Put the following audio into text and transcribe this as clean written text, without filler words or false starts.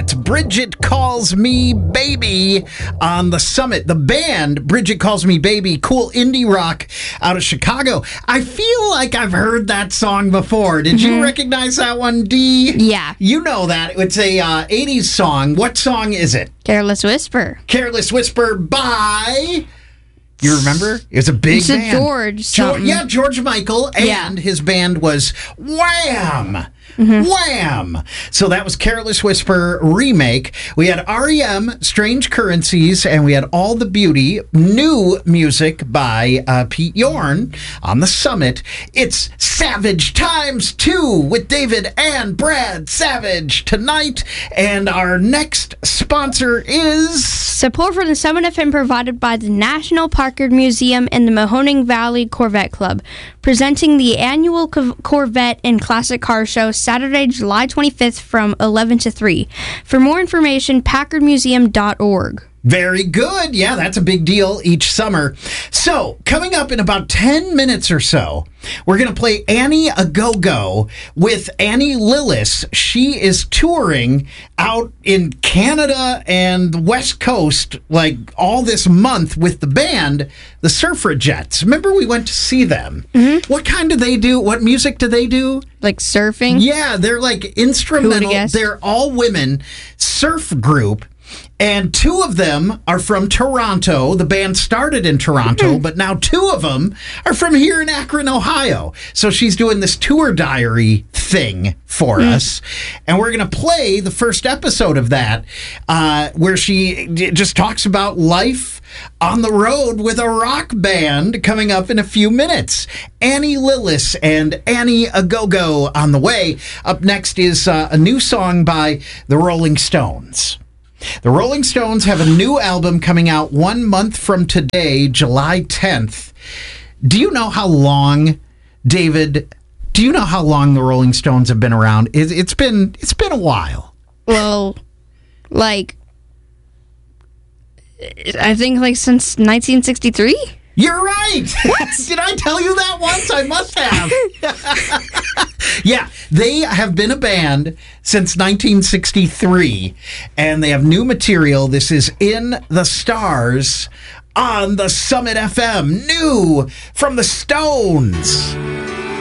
That's Bridget Calls Me Baby on the Summit. The band, Bridget Calls Me Baby, cool indie rock out of Chicago. I feel like I've heard that song before. Did you recognize that one, Dee? Yeah. You know that. It's a 80s song. What song is it? Careless Whisper. Careless Whisper by... You remember? It was a big band. George something. Yeah, George Michael, and his band was Wham! Wham! So that was Careless Whisper remake. We had REM, Strange Currencies, and we had All the Beauty, new music by Pete Yorn on the Summit. It's Savage Times 2 with David and Brad Savage tonight. And our next sponsor is... Support for the Summit FM provided by the National Packard Museum and the Mahoning Valley Corvette Club, presenting the annual Corvette and Classic Car Show Saturday, July 25th from 11 to 3. For more information, packardmuseum.org. Very good. Yeah, that's a big deal each summer. So, coming up in about 10 minutes or so, we're going to play Annie A Go-Go with Annie Lillis. She is touring out in Canada and West Coast like all this month with the band, the Suffragettes. Remember we went to see them? What kind do they do? What music do they do? Like surfing? Yeah, they're like instrumental. Who would have guessed? They're all women surf group. And two of them are from Toronto. The band started in Toronto, but now two of them are from here in Akron, Ohio. So she's doing this tour diary thing for us. And we're going to play the first episode of that, where she just talks about life on the road with a rock band coming up in a few minutes. Annie Lillis and Annie A Go-Go on the way. Up next is a new song by the Rolling Stones. The Rolling Stones have a new album coming out 1 month from today, July 10th. Do you know how long, David, the Rolling Stones have been around? It's been a while. Well, like, I think like since 1963? You're right. What? Did I tell you that once? I must have. Yeah, they have been a band since 1963, and they have new material. This is In the Stars on the Summit FM. New from the Stones.